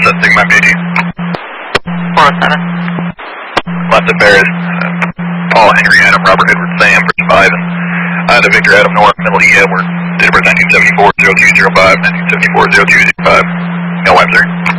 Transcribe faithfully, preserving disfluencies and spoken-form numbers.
set Sigma M J G. four oh seven. Left of Paris, uh, Paul Henry Adam Robert Edward Sam for five, and uh, the Victor Adam North, Middle E Edward, date of birth nineteen seventy-four, zero two zero five, nineteen seventy-four, zero two zero five, L M, sir.